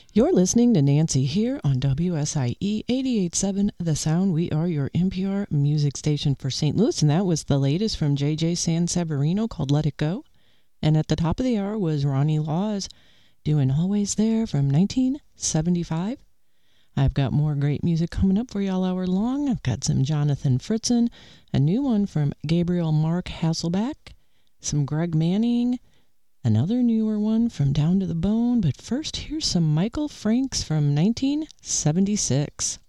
You're listening to Nancy here on WSIE 88.7 The Sound. We are your NPR music station for St. Louis, and that was the latest from J.J. Sanseverino called Let It Go. And at the top of the hour was Ronnie Laws doing Always There from 1975. I've got more great music coming up for you all hour long. I've got some Jonathan Fritzen, a new one from Gabriel Mark Hasselback, some Greg Manning, another newer one from Down to the Bone. But first, here's some Michael Franks from 1976.